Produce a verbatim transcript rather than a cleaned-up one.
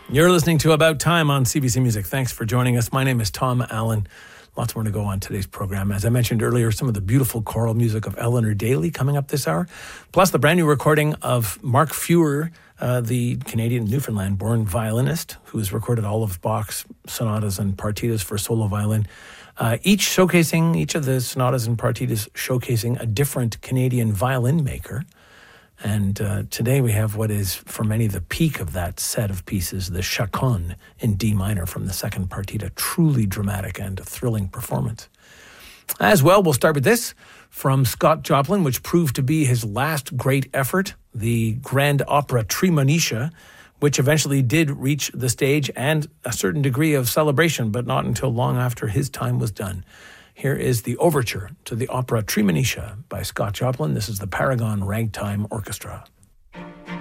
You're listening to About Time on C B C Music. Thanks for joining us. My name is Tom Allen. Lots more to go on today's program. As I mentioned earlier, some of the beautiful choral music of Eleanor Daly coming up this hour, plus the brand new recording of Mark Feuer, uh, the Canadian Newfoundland-born violinist who has recorded all of Bach's sonatas and partitas for solo violin, uh, each showcasing, each of the sonatas and partitas showcasing a different Canadian violin maker. And uh, today we have what is, for many, the peak of that set of pieces, the Chaconne in D minor from the second partita. Truly dramatic and thrilling performance. As well, we'll start with this from Scott Joplin, which proved to be his last great effort, the grand opera Tremonisha, which eventually did reach the stage and a certain degree of celebration, but not until long after his time was done. Here is the overture to the opera Tremonisha by Scott Joplin. This is the Paragon Ragtime Orchestra.